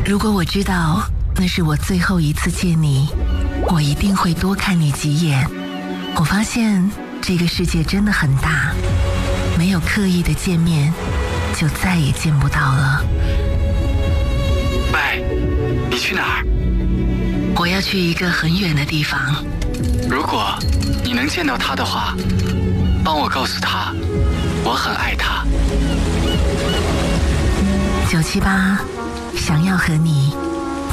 如果我知道那是我最后一次见你，我一定会多看你几眼。我发现这个世界真的很大，没有刻意的见面，就再也见不到了。 喂，你去哪儿？ 我要去一个很远的地方。 如果你能见到他的话，帮我告诉他，我很爱他。 978想要和你